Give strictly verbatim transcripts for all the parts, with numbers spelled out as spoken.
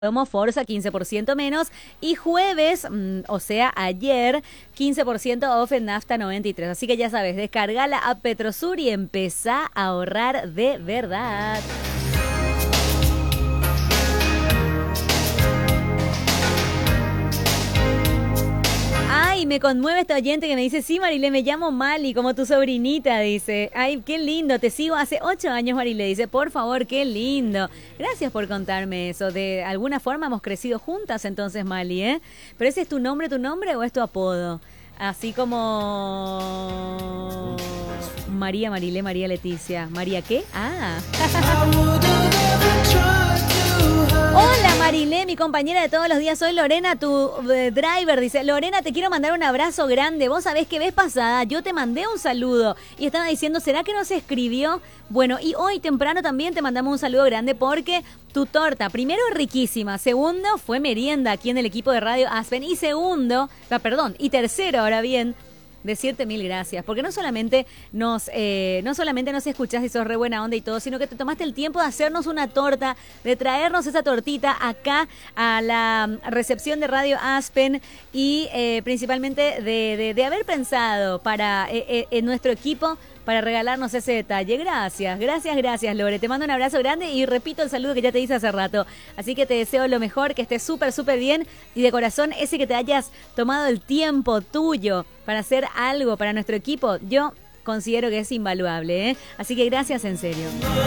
Como Forza, quince por ciento menos. Y jueves, mmm, o sea, ayer, quince por ciento off en Nafta noventa y tres. Así que ya sabes, descarga la app Petrosur y empezá a ahorrar de verdad. Ay, me conmueve este oyente que me dice, sí, Marilé, me llamo Mali, como tu sobrinita, dice. Ay, qué lindo, te sigo hace ocho años, Marilé, dice, por favor, qué lindo. Gracias por contarme eso. De alguna forma hemos crecido juntas entonces, Mali, ¿eh? ¿Pero ese es tu nombre, tu nombre o es tu apodo? Así como María, Marilé, María Leticia. ¿María qué? Ah. Hola Marilé, mi compañera de todos los días, soy Lorena, tu eh, driver, dice, Lorena, te quiero mandar un abrazo grande, vos sabés que vez pasada yo te mandé un saludo y estaba diciendo, ¿será que no se escribió? Bueno, y hoy temprano también te mandamos un saludo grande porque tu torta, primero riquísima, segundo fue merienda aquí en el equipo de Radio Aspen y segundo, ah, perdón, y tercero, ahora bien, decirte mil gracias, porque no solamente nos eh, no solamente nos escuchás y sos re buena onda y todo, sino que te tomaste el tiempo de hacernos una torta, de traernos esa tortita acá a la recepción de Radio Aspen y eh, principalmente de, de, de haber pensado para eh, eh, en nuestro equipo para regalarnos ese detalle. Gracias, gracias, gracias, Lore. Te mando un abrazo grande y repito el saludo que ya te hice hace rato. Así que te deseo lo mejor, que estés súper, súper bien y de corazón ese que te hayas tomado el tiempo tuyo para hacer algo para nuestro equipo, yo considero que es invaluable, ¿eh? Así que gracias en serio.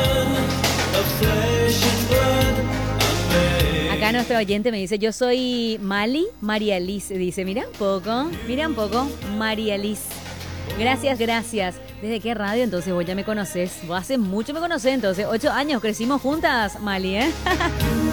Acá nuestro oyente me dice, yo soy Mali, María Liz, dice, mira un poco, mira un poco, María Liz. Gracias, gracias. ¿Desde qué radio? Entonces vos ya me conocés. Vos hace mucho me conocés, entonces. Ocho años, crecimos juntas, Mali, ¿eh?